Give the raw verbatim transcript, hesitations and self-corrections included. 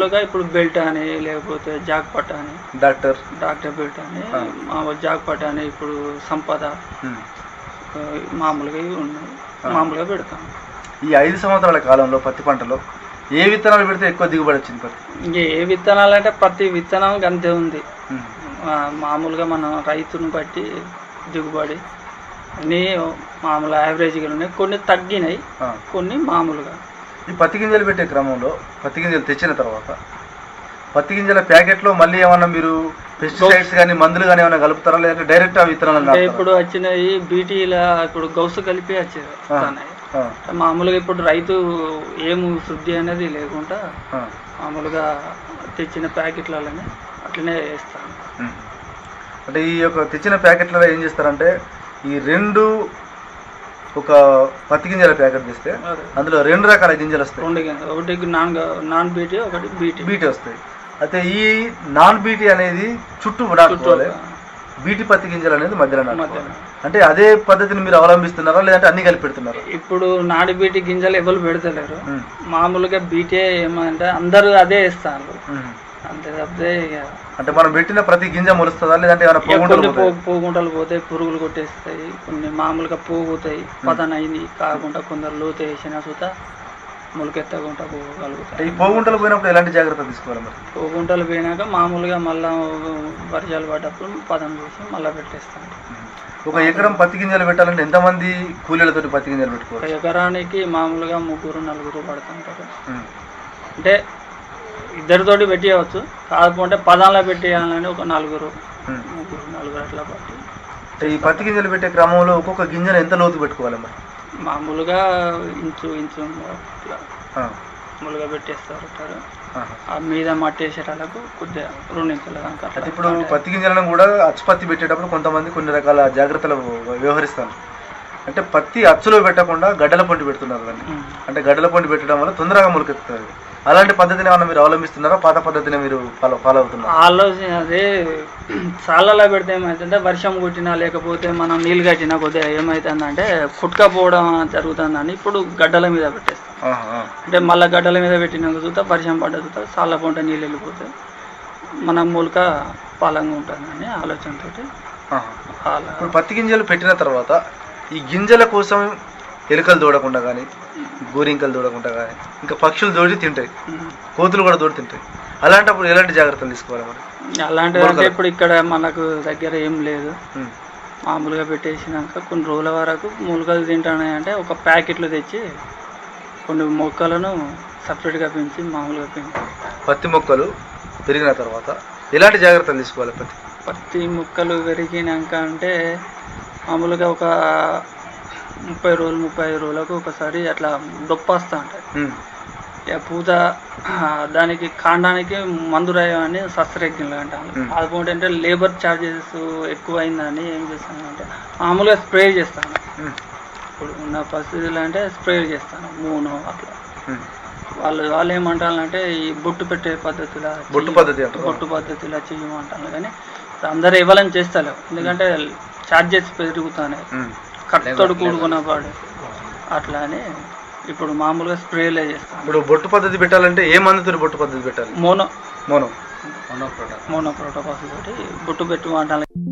మామూలుగా ఇప్పుడు బెల్ట్ అని లేకపోతే జాక్పట్ అని డాక్టర్ డాక్టర్ బెల్ట్ అని మామూలు జాక్పట్ అని ఇప్పుడు సంపద మామూలుగా ఇవి ఉన్నాయి మామూలుగా పెడతాం. ఈ ఐదు సంవత్సరాల కాలంలో పత్తి పంటలో ఏ విత్తనాలు పెడితే ఎక్కువ దిగుబడి వచ్చింది పత్తి? ఏ విత్తనాలు అంటే ప్రతి విత్తనం అంతే ఉంది. మామూలుగా మనం రైతును బట్టి దిగుబడి అన్నీ మామూలు యావరేజ్గా ఉన్నాయి, కొన్ని తగ్గినాయి కొన్ని మామూలుగా. ఈ పత్తి గింజలు పెట్టే క్రమంలో పత్తి గింజలు తెచ్చిన తర్వాత పత్తి గింజల ప్యాకెట్లో మళ్ళీ ఏమన్నా మీరు పెస్టిసైడ్స్ కానీ మందులు కానీ ఏమైనా కలుపుతారా లేదంటే డైరెక్ట్ ఆ విత్తనాలు? ఇప్పుడు వచ్చినాయి బీటీల ఇప్పుడు గౌసు కలిపి వచ్చేది మామూలుగా. ఇప్పుడు రైతు ఏము శుద్ధి అనేది లేకుండా మామూలుగా తెచ్చిన ప్యాకెట్లలోనే అట్లనే వేస్తాను. అంటే ఈ యొక్క తెచ్చిన ప్యాకెట్లలో ఏం చేస్తారంటే ఈ రెండు ఒక పత్తి గింజల ప్యాకెట్ తీస్తే అందులో రెండు రకాల గింజలు వస్తాయి. రెండు గింజలు, ఒకటి నాన్ నాన్ బీటీ ఒకటి బీటీ బీటీ వస్తాయి. అయితే ఈ నాన్ బీటీ అనేది చుట్టూ నాటుకోవాలి, బీటీ పత్తి గింజలు అనేది మధ్యలో నాటుకోవాలి. అంటే అదే పద్ధతిని మీరు అవలంబిస్తున్నారా లేదంటే అన్ని కలిపి పెడుతున్నారా? ఇప్పుడు నాడి బీటీ గింజలు ఎవరు పెడతలేరు, మామూలుగా బీటీ ఏమంటే అందరూ అదే వేస్తారు అంతే తప్పితే. అంటే మనం పెట్టిన ప్రతి గింజ మొలుస్తుందా లేదంటే కొన్ని పోగుంటలు పోతాయి, పురుగులు కొట్టేస్తాయి, కొన్ని మామూలుగా పోగుతాయి పతన అయింది కాకుండా కొందరు లోతు వేసిన సుత మొలకెత్తకుండా పోగలుగుతాయి. ఈ పోగుంటలు పోయినప్పుడు ఎలాంటి జాగ్రత్తలు తీసుకోవాలి మరి? పోగుంటలు పోయినాక మామూలుగా మళ్ళీ వర్షాలు పడ్డప్పుడు పదం చేసి మళ్ళీ పెట్టేస్తాం. ఒక ఎకరం పత్తి గింజలు పెట్టాలంటే ఎంతమంది కూలీలతో పత్తి గింజలు పెట్టుకోవాలి? ఒక ఎకరానికి మామూలుగా ముగ్గురు నలుగురు పడుతుంటారు. అంటే ఇద్దరితోటి పెట్టేయవచ్చు, కాకపోతే పదాల్లో పెట్టేయాలని ఒక నలుగురు ముగ్గురు నలుగురు అట్లా పట్టి. ఈ పత్తి గింజలు పెట్టే క్రమంలో ఒక్కొక్క గింజలు ఎంత లోతు పెట్టుకోవాలి మరి? మామూలుగా ఇంచు ఇంచు అట్లా మామూలుగా పెట్టేస్తారు. ఆ మీద మట్టేసేటాలకు కొద్దిగా రెండు ఇంచుల దాకా. ఇప్పుడు పత్తి గింజలను కూడా అచ్చు పత్తి పెట్టేటప్పుడు కొంతమంది కొన్ని రకాల జాగ్రత్తలు వ్యవహరిస్తారు. అంటే పత్తి అచ్చులో పెట్టకుండా గడ్డల పొంటి పెడుతున్నారు అని. అంటే గడ్డల పొంటి పెట్టడం వల్ల తొందరగా మొలకెత్తుతుంది. అలాంటి పద్ధతిని ఏమన్నా మీరు అవలంబిస్తున్నారా, పాత పద్ధతిని మీరు ఫాలో ఫాలో అవుతున్నారా? ఆలోచన అదే సాలలో పెడితే ఏమవుతుందంటే వర్షం కొట్టినా లేకపోతే మనం నీళ్ళు కట్టినా కొద్దిగా ఏమవుతుందంటే కుట్టుకపోవడం జరుగుతుందని ఇప్పుడు గడ్డల మీద పెట్టేస్తాం. అంటే మళ్ళీ గడ్డల మీద పెట్టినాక చూస్తే వర్షం పడ్డ చూస్తే సాల పొంట నీళ్ళు వెళ్ళిపోతే మన మూలక పాలంగా ఉంటుందని ఆలోచనతో. ఇప్పుడు పత్తి గింజలు పెట్టిన తర్వాత ఈ గింజల కోసం ఎలుకలు దూడకుండా కానీ గోరింకలు దూడకుండా కానీ ఇంకా పక్షులు దోడి తింటాయి, కోతులు కూడా దోడి తింటాయి. అలాంటప్పుడు ఎలాంటి జాగ్రత్తలు తీసుకోవాలి మరి? అలాంటివి అంటే ఇప్పుడు ఇక్కడ మనకు దగ్గర ఏం లేదు, మామూలుగా పెట్టేసినాక కొన్ని రోజుల వరకు మొలకలు తింటాయి అంటే ఒక ప్యాకెట్లు తెచ్చి కొన్ని మొక్కలను సపరేట్గా పెంచి మామూలుగా పెంచి. పత్తి మొక్కలు పెరిగిన తర్వాత ఎలాంటి జాగ్రత్తలు తీసుకోవాలి? పత్తి పత్తి మొక్కలు పెరిగినాక అంటే మామూలుగా ఒక ముప్పై రోజులు ముప్పై ఐదు రోజులకు ఒకసారి అట్లా దొప్ప వస్తూ ఉంటాయి. ఇక పూత దానికి కాండానికి మందు రాయని శస్త్రజ్ఞులు అంటాను. అది అంటే లేబర్ ఛార్జెస్ ఎక్కువ అయిందని ఏం చేస్తానంటే మామూలుగా స్ప్రే చేస్తాను. ఇప్పుడు ఉన్న పరిస్థితులు అంటే స్ప్రే చేస్తాను మూను అట్లా. వాళ్ళు వాళ్ళు ఏమంటారంటే ఈ బొట్టు పెట్టే పద్ధతిలో బొట్టు పద్ధతి బొట్టు పద్ధతిలో చేయమంటాను, కానీ అందరూ ఇవ్వాలని చేస్తలేవు. ఎందుకంటే ఛార్జెస్ పెరుగుతున్నాయి, ఖర్చుతో కూడుకున్న పాడు అట్లా అని ఇప్పుడు మామూలుగా స్ప్రేలే చేస్తాం. ఇప్పుడు బొట్టు పద్ధతి పెట్టాలంటే ఏ మందుతో బొట్టు పద్ధతి పెట్టాలి? Mono mono mono mono protocols తోటి బొట్టు పెట్టు అంటాను.